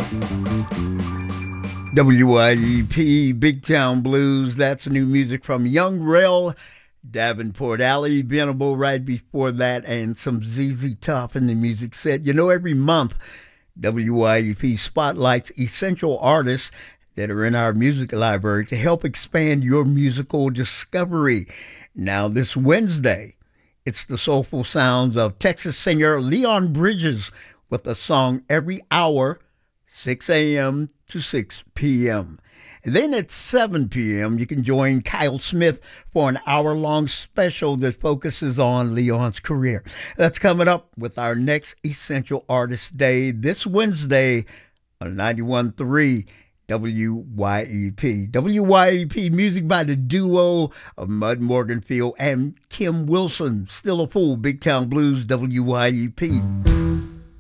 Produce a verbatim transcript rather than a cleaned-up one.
W I E P, Big Town Blues. That's new music from Young Rel, Davenport Alley, Venable right before that, and some Z Z Top in the music set. You know, every month, W I E P spotlights essential artists that are in our music library to help expand your musical discovery. Now, this Wednesday, it's the soulful sounds of Texas singer Leon Bridges with the song Every Hour, six a.m. to six p.m. And then at seven p.m., you can join Kyle Smith for an hour-long special that focuses on Leon's career. That's coming up with our next Essential Artist Day this Wednesday on ninety-one point three W Y E P. W Y E P music by the duo of Mud Morganfield and Kim Wilson. Still a Fool, Big Town Blues, W Y E P.